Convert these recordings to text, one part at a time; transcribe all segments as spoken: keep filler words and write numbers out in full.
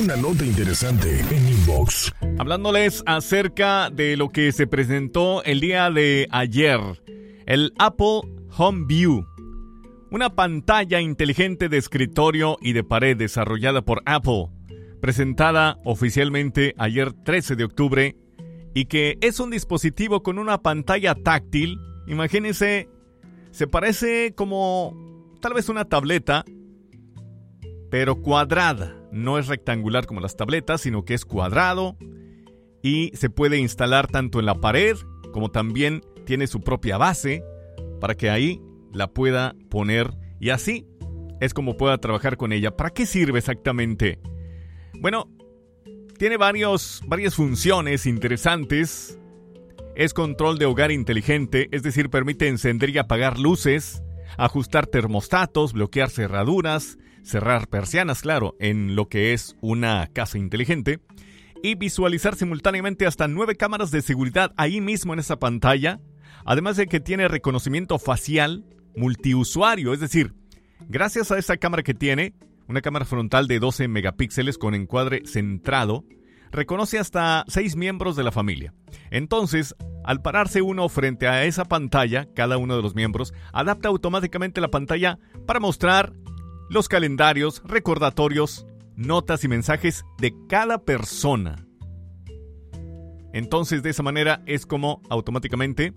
una nota interesante en Inbox. Hablándoles acerca de lo que se presentó el día de ayer, el Apple HomeView, una pantalla inteligente de escritorio y de pared desarrollada por Apple, presentada oficialmente ayer trece de octubre, y que es un dispositivo con una pantalla táctil. Imagínense, se parece como tal vez una tableta, pero cuadrada. No es rectangular como las tabletas, sino que es cuadrado y se puede instalar tanto en la pared como también tiene su propia base para que ahí la pueda poner y así es como pueda trabajar con ella. ¿Para qué sirve exactamente? Bueno, tiene varios, varias funciones interesantes. Es control de hogar inteligente, es decir, permite encender y apagar luces, ajustar termostatos, bloquear cerraduras, cerrar persianas, claro, en lo que es una casa inteligente, y visualizar simultáneamente hasta nueve cámaras de seguridad ahí mismo en esa pantalla, además de que tiene reconocimiento facial multiusuario, es decir, gracias a esa cámara que tiene, una cámara frontal de doce megapíxeles con encuadre centrado, reconoce hasta seis miembros de la familia. Entonces, al pararse uno frente a esa pantalla, cada uno de los miembros adapta automáticamente la pantalla para mostrar los calendarios, recordatorios, notas y mensajes de cada persona. Entonces, de esa manera es como automáticamente,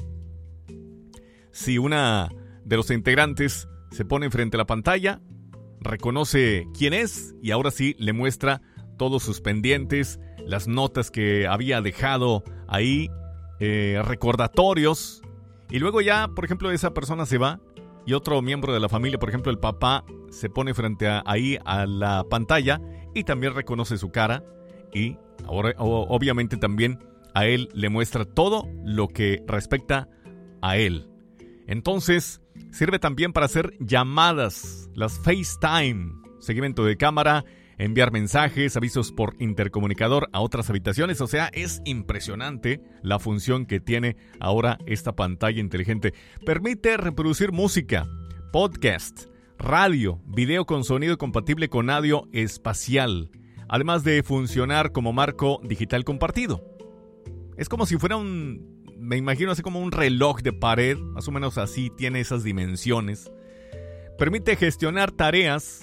si una de los integrantes se pone frente a la pantalla, reconoce quién es y ahora sí le muestra todos sus pendientes, las notas que había dejado ahí, eh, recordatorios. Y luego ya, por ejemplo, esa persona se va y otro miembro de la familia, por ejemplo el papá, se pone frente a, ahí a la pantalla y también reconoce su cara y ahora o, obviamente también a él le muestra todo lo que respecta a él. Entonces sirve también para hacer llamadas, las FaceTime, seguimiento de cámara, enviar mensajes, avisos por intercomunicador a otras habitaciones. O sea, es impresionante la función que tiene ahora esta pantalla inteligente. Permite reproducir música, podcast, radio, video con sonido compatible con audio espacial, además de funcionar como marco digital compartido. Es como si fuera un, me imagino así como un reloj de pared, más o menos así tiene esas dimensiones. Permite gestionar tareas,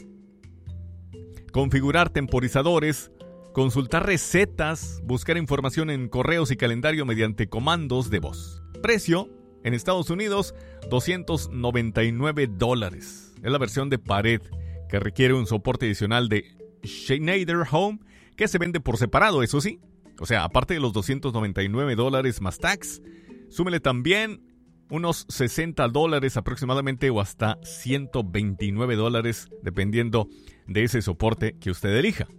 configurar temporizadores, consultar recetas, buscar información en correos y calendario mediante comandos de voz. Precio, en Estados Unidos, doscientos noventa y nueve dólares. Es la versión de pared que requiere un soporte adicional de Schneider Home que se vende por separado, eso sí. O sea, aparte de los doscientos noventa y nueve dólares más tax, súmele también unos sesenta dólares aproximadamente o hasta ciento veintinueve dólares dependiendo de ese soporte que usted elija.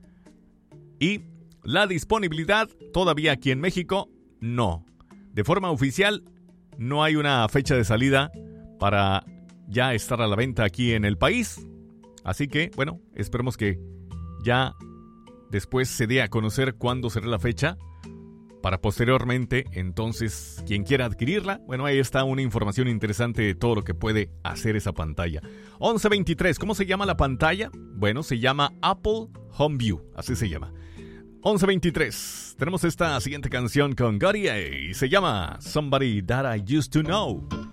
Y la disponibilidad todavía aquí en México, no. De forma oficial, no hay una fecha de salida para ya estar a la venta aquí en el país. Así que, bueno, esperemos que ya después se dé a conocer cuándo será la fecha para posteriormente, entonces, quien quiera adquirirla, bueno, ahí está una información interesante de todo lo que puede hacer esa pantalla. once veintitrés, ¿cómo se llama la pantalla? Bueno, se llama Apple HomeView, así se llama. once veintitrés, tenemos esta siguiente canción con Gotti A, se llama Somebody That I Used to Know.